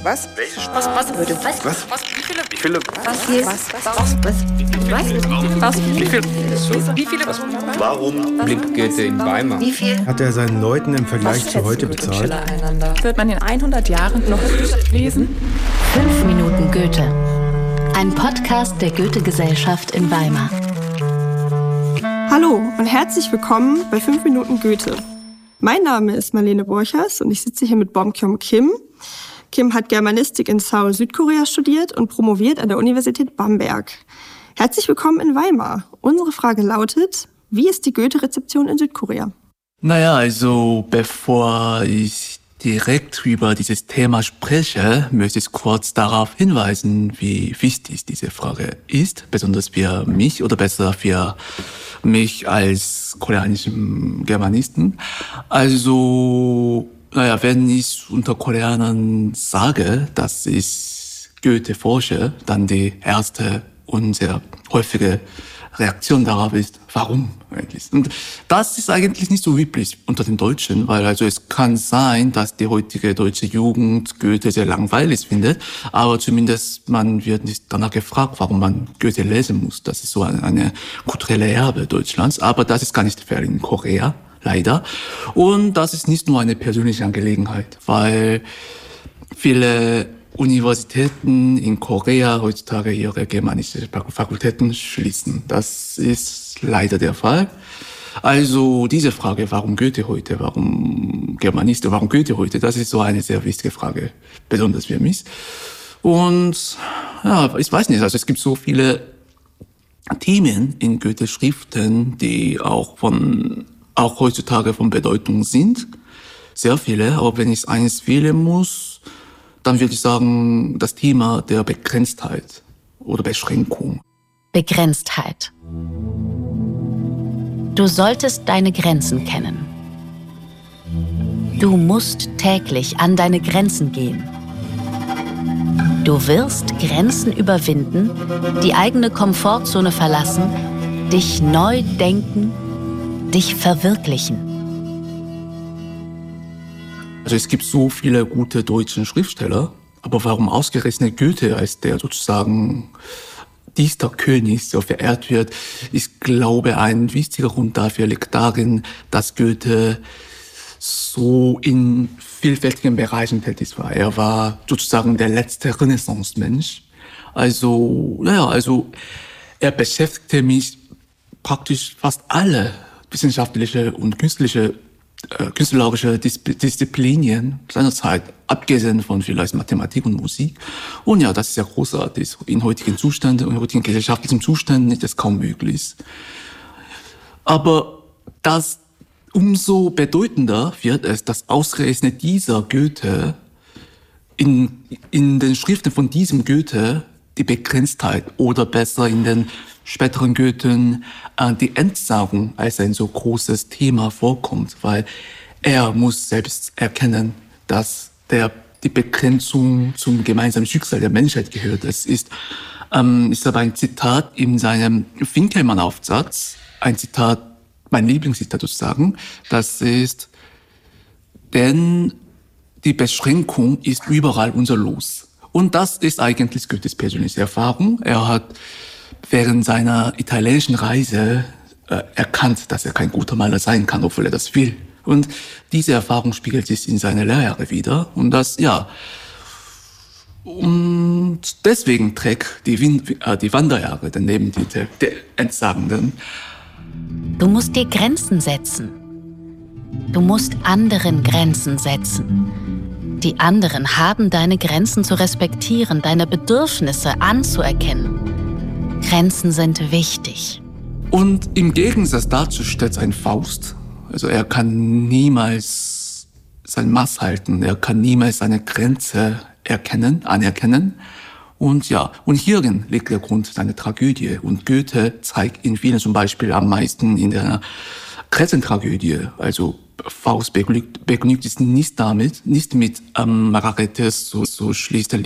Was? Was würde was? Was? Wie viele? Warum blieb Goethe in Weimar? Wie viel? Hat er seinen Leuten im Vergleich zu heute bezahlt? Wird man in 100 Jahren noch lesen? 5 Minuten Goethe. Ein Podcast der Goethe-Gesellschaft in Weimar. Hallo und herzlich willkommen bei 5 Minuten Goethe. Mein Name ist Marlene Borchers und ich sitze hier mit Bomkyung Kim. Kim hat Germanistik in Seoul, Südkorea studiert und promoviert an der Universität Bamberg. Herzlich willkommen in Weimar. Unsere Frage lautet, wie ist die Goethe-Rezeption in Südkorea? Also bevor ich direkt über dieses Thema spreche, möchte ich kurz darauf hinweisen, wie wichtig diese Frage ist, besonders für mich oder besser für mich als koreanischen Germanisten. Wenn ich unter Koreanern sage, dass ich Goethe forsche, dann die erste und sehr häufige Reaktion darauf ist, warum eigentlich? Und das ist eigentlich nicht so üblich unter den Deutschen, weil es kann sein, dass die heutige deutsche Jugend Goethe sehr langweilig findet, aber zumindest man wird nicht danach gefragt, warum man Goethe lesen muss. Das ist so eine kulturelle Erbe Deutschlands, aber das ist gar nicht der Fall in Korea, leider. Und das ist nicht nur eine persönliche Angelegenheit, weil viele Universitäten in Korea heutzutage ihre germanischen Fakultäten schließen. Das ist leider der Fall. Also diese Frage, warum Goethe heute, warum Germanistik, warum Goethe heute, das ist so eine sehr wichtige Frage, besonders für mich. Und ja, ich weiß nicht, es gibt so viele Themen in Goethe-Schriften, die auch heutzutage von Bedeutung sind. Sehr viele, aber wenn ich eines wählen muss, dann würde ich sagen, das Thema der Begrenztheit oder Beschränkung. Begrenztheit. Du solltest deine Grenzen kennen. Du musst täglich an deine Grenzen gehen. Du wirst Grenzen überwinden, die eigene Komfortzone verlassen, dich neu denken, dich verwirklichen. Es gibt so viele gute deutsche Schriftsteller, aber warum ausgerechnet Goethe als der sozusagen dieser König so verehrt wird? Ich glaube, ein wichtiger Grund dafür liegt darin, dass Goethe so in vielfältigen Bereichen tätig war. Er war sozusagen der letzte Renaissance-Mensch. Er beschäftigte mich praktisch fast alle wissenschaftliche und künstlerische Disziplinen seiner Zeit, abgesehen von vielleicht Mathematik und Musik. Und ja, das ist ja großartig. In heutigen Zuständen, in heutigen gesellschaftlichen Zuständen ist das kaum möglich. Aber das umso bedeutender wird es, dass ausgerechnet dieser Goethe in den Schriften von diesem Goethe die Begrenztheit oder besser in den späteren Goethen die Entsagung als ein so großes Thema vorkommt, weil er muss selbst erkennen, dass die Begrenzung zum gemeinsamen Schicksal der Menschheit gehört. Ich habe ein Zitat in seinem Winkelmann-Aufsatz, ein Zitat, mein Lieblingszitat sozusagen, das ist, denn die Beschränkung ist überall unser Los. Und das ist eigentlich Goethes persönliche Erfahrung. Er hat während seiner italienischen Reise erkannt, dass er kein guter Maler sein kann, obwohl er das will. Und diese Erfahrung spiegelt sich in seiner Lehrjahre wieder. Und deswegen trägt die Wanderjahre den Nebentitel der Entsagenden. Du musst dir Grenzen setzen. Du musst anderen Grenzen setzen. Die anderen haben deine Grenzen zu respektieren, deine Bedürfnisse anzuerkennen. Grenzen sind wichtig. Und im Gegensatz dazu steht ein Faust. Er kann niemals sein Maß halten. Er kann niemals seine Grenze anerkennen. Und hierin liegt der Grund seiner Tragödie. Und Goethe zeigt in vielen zum Beispiel am meisten in der Grenzentragödie. Faust begnügt sich nicht mit Margaretes, so schließt er